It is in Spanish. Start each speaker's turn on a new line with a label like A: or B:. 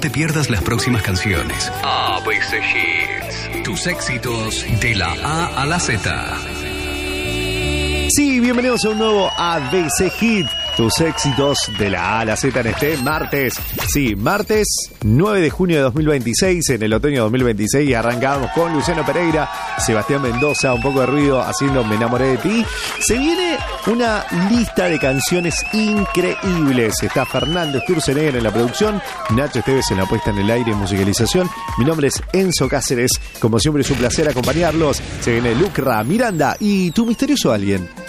A: te pierdas las próximas canciones. ABC Hits. Tus éxitos de la A a la Z.
B: Sí, bienvenidos a un nuevo ABC Hit. Tus éxitos de la A a la Z en este martes. Sí, martes 9 de junio de 2026, en el otoño de 2026. Y arrancamos con Luciano Pereira, Sebastián Mendoza, un poco de ruido haciendo Me enamoré de ti. Se viene una lista de canciones increíbles. Está Fernando Sturzenegger en la producción, Nacho Esteves en la puesta en el aire y musicalización. Mi nombre es Enzo Cáceres. Como siempre es un placer acompañarlos. Se viene Lucra, Miranda y tu misterioso alguien.